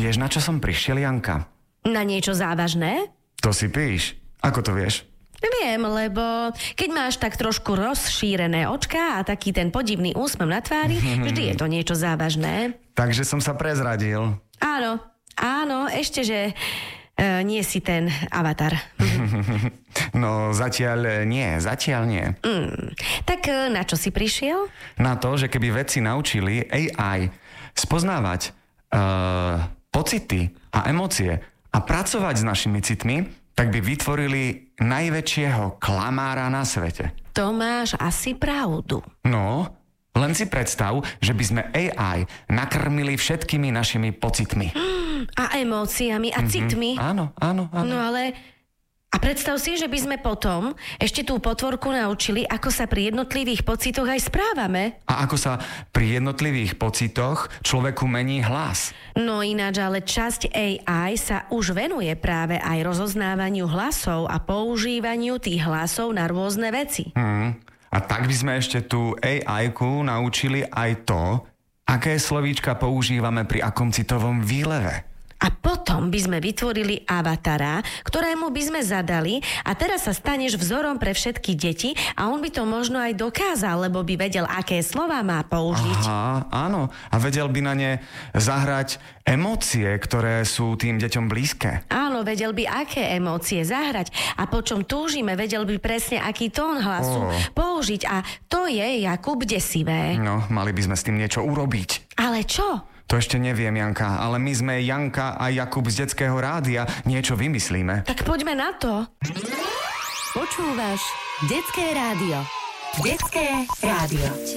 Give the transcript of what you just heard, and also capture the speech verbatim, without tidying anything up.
vieš, na čo som prišiel, Janka? Na niečo závažné? To si píš. Ako to vieš? Viem, lebo keď máš tak trošku rozšírené očká a taký ten podivný úsmev na tvári, vždy je to niečo závažné. Takže som sa prezradil. Áno, áno, ešte, že uh, nie si ten avatar. No, zatiaľ nie, zatiaľ nie. Mm, tak uh, na čo si prišiel? Na to, že keby vedci naučili á í spoznávať uh, pocity a emócie a pracovať s našimi citmi, tak by vytvorili najväčšieho klamára na svete. To máš asi pravdu. No, len si predstav, že by sme á í nakrmili všetkými našimi pocitmi. A emóciami a mm-hmm. citmi. Áno, áno, áno. No ale... A predstav si, že by sme potom ešte tú potvorku naučili, ako sa pri jednotlivých pocitoch aj správame. A ako sa pri jednotlivých pocitoch človeku mení hlas. No ináč, ale časť á í sa už venuje práve aj rozoznávaniu hlasov a používaniu tých hlasov na rôzne veci. Hmm. A tak by sme ešte tú á í-ku naučili aj to, aké slovíčka používame pri akom citovom výleve. A potom by sme vytvorili avatara, ktorému by sme zadali a teraz sa staneš vzorom pre všetky deti a on by to možno aj dokázal, lebo by vedel, aké slova má použiť. Aha, áno. A vedel by na ne zahrať emócie, ktoré sú tým deťom blízke. Áno, vedel by, aké emócie zahrať a po čom túžime, vedel by presne, aký tón hlasu oh. použiť a to je, Jakub, desivé. No, mali by sme s tým niečo urobiť. Ale čo? To ešte neviem, Janka, ale my sme Janka a Jakub z Detského rádia. Niečo vymyslíme. Tak poďme na to. Počúvaš Detské rádio. Detské rádio.